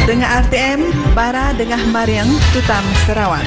Dengar RTM, Bara Dengah Mariang, Tutam Sarawak.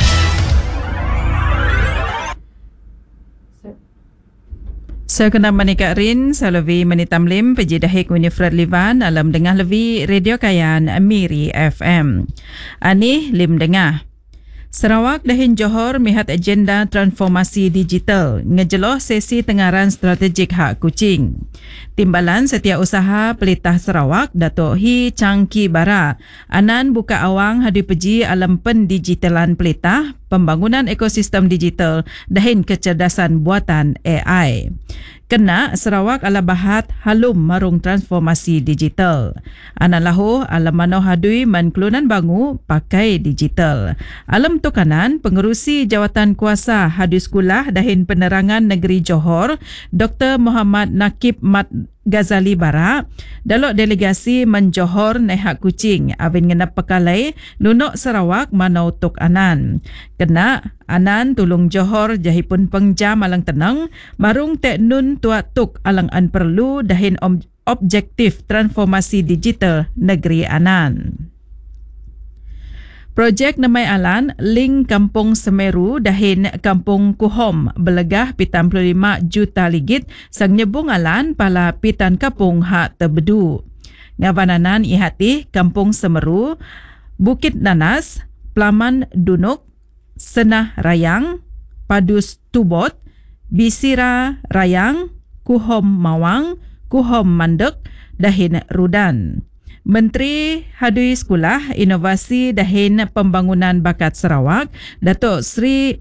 Saya kena menikah rin, saya lebih menitam lim, pejidahik Winifred Livan, alam dengah lebih radio kayan Miri FM. Ani lim dengah. Sarawak dahin Johor mihat agenda transformasi digital, ngejeloh sesi tengaran strategik hak Kuching. Timbalan Setiausaha Pelitah Sarawak, Dato' Hi Changki Bara, anan buka awang hadi peji alam pendigitalan pelitah, pembangunan ekosistem digital dahin kecerdasan buatan AI. Kena Sarawak ala bahat halum marung transformasi digital. Anan lahu alam mano hadui man kelunan bangu pakai digital. Alam tukanan pengerusi jawatan kuasa hadi sekolah dahin penerangan negeri Johor, Dr. Muhammad Nakib Mat Ghazali Bara, dalok delegasi menjohor nehak Kuching, awin ngenap pekalai lunok Sarawak manau tuk anan. Kena anan tulung Johor jahipun pengjam alang tenang, marung tek nun tuak tuk alang an perlu dahin objektif transformasi digital negeri anan. Projek Namai Alan, Link Kampung Semeru dahin Kampung Kuhom belegah 75 juta ligit sang nyebung alan pala pitan kapung hak terbedu. Ngavananan ihati Kampung Semeru, Bukit Nanas, Pelaman Dunuk, Senah Rayang, Padus Tubot, Bisira Rayang, Kuhom Mawang, Kuhom Mandek, dahin Rudan. Menteri Hadui Sekolah, Inovasi dahin Pembangunan Bakat Sarawak, Dato' Sri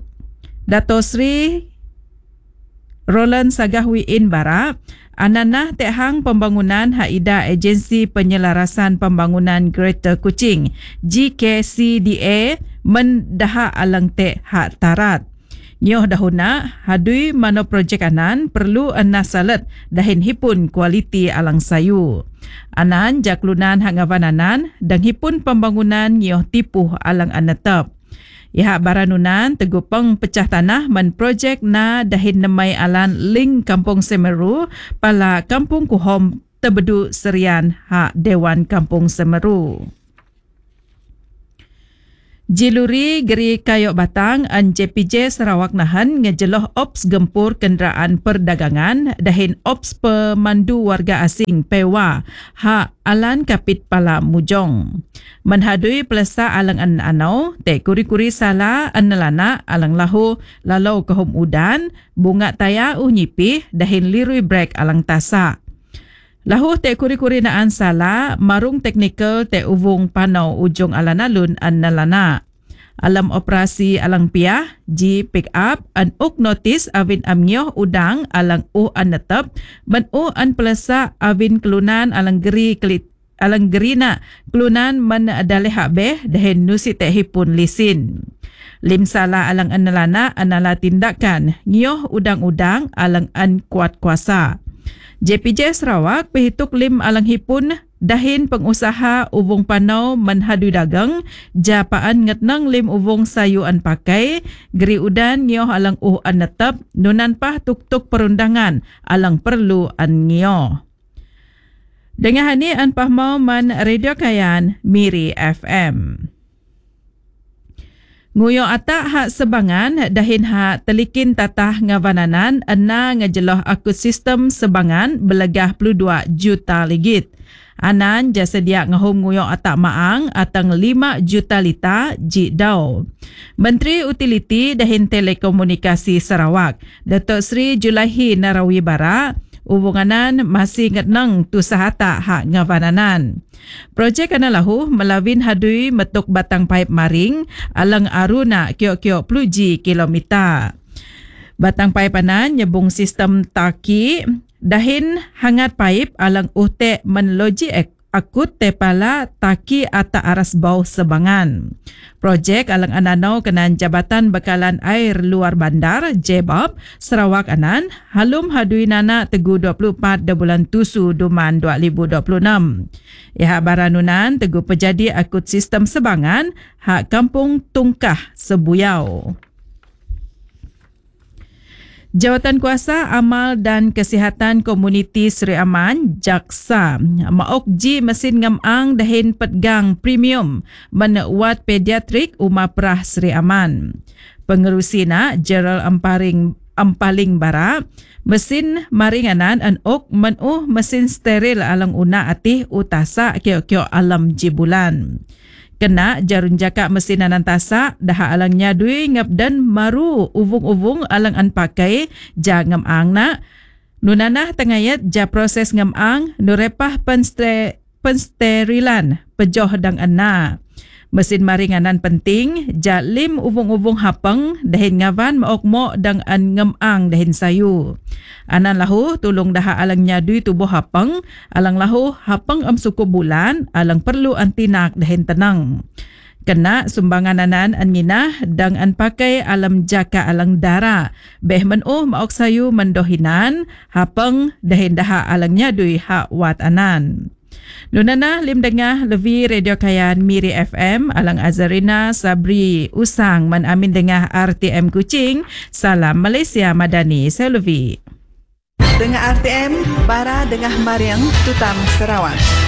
Roland Sagahwiin Bara, ananah tehang pembangunan haida Agensi Penyelarasan Pembangunan Greater Kuching, GKCDA, mendaha alang teh hak tarat. Nyoh dahuna hadui mano projek anan perlu nasalet dahin hipun kualiti alang sayu. Anan jaklunan hangavananan dan hipun pembangunan nyoh tipuh alang anetep. Iha baranunan tegupeng pecah tanah man projek na dahin Namai Alan Link Kampung Semeru pala Kampung Kuhom terbedu serian hak Dewan Kampung Semeru. Jiluri Geri Kayok Batang an JPJ Sarawak nahan ngejeloh ops gempur kenderaan perdagangan dahin ops pemandu warga asing PEWA ha alan kapit pala mujong. Menhadui pelesa alang an anau te kuri-kuri sala an nelana alang lahu lalau kahum udan bunga taya nyipih dahin lirui brek alang tasa. Lahu te kuri-kuri naan sala marung teknikal te uvung panau ujung alanalun an nalana. Alam operasi alang piah, ji pick up an uk notis awin amnyoh udang alang an netep, ban an pelesa awin kelunan alang gerina kelunan man daleh habeh dahin nusi te hipun lisin. Lim sala alang an nalana anala tindakan nyoh udang-udang alang an kuat kuasa. JPJ Sarawak pehituk lim alang hipun dahin pengusaha uvung panau menhadu dagang japaan ngetnang lim uvung sayuan pakai geri udan nyoh alang an netep nunan pah tuk-tuk perundangan alang perlu an nyoh. Dengan hani an pah mau man radio kayan Miri FM. Nguyo atak hak sebangan dahin hak telikin tatah ngavananan ena ngejeloh ekosistem sebangan belegah 22 juta ligit. Anan jasedia ngahum nguyo atak maang atang 5 juta lita jidau. Menteri Utiliti dahin Telekomunikasi Sarawak, Dato' Sri Julaihi Narawi Bara, hubunganan masih ngetnang tu sahata hak ngavananan. Projek analahhu melawin hadui metuk batang paip maring alang aruna kiok-kiok pluji kilomita. Batang paip anan nyebung sistem taki dahin hangat paip alang uhte menloji akut tepala taki ata aras bau sebangan. Projek alang ananau kenan Jabatan Bekalan Air Luar Bandar JBAB Sarawak anan halum hadui nana tegu 24 bulan Tusu Duman 2026. Iha baranunan tegu pejadi akut sistem sebangan hak Kampung Tungkah Sebuyau. Jawatankuasa Amal dan Kesihatan Komuniti Seri Aman, JAKSA, maok ji mesin ngamang dahin petgang premium menewat pediatrik Uma Perah Seri Aman. Pengerusina Gerald Ampaling Bara, mesin maringanan anok menuh mesin steril alang una atih utasa kio-kio alam jibulan. Kena jarun jaka mesin anantasa daha alang nyadui ngabdan maru uvung-uvung alang an pakai ja ngamang na. Nunanah tengayat ja proses ngamang nurepah pensterilan pejoh dang ana. Mesin maringanan penting, jalim uvung-uvung hapang dahin ngavan maokmo dang an ngemang dahin sayu. Anan lahu tulung daha alang nyadui tubuh hapang, alang lahu hapang suku bulan, alang perlu antinak dahin tenang. Kena sumbangan anan an nginah dang an pakai alam jaka alang dara. Beh menuh maok sayu mendohinan, hapang dahin daha alang nyadui hak wat anan. Nunana lim dengah levi Radio Kayan Miri FM alang Azarina Sabri Usang man amin dengah RTM Kuching. Salam Malaysia Madani. Saya Levi. Dengah RTM, Bara Dengah Mariang Tutam Sarawak.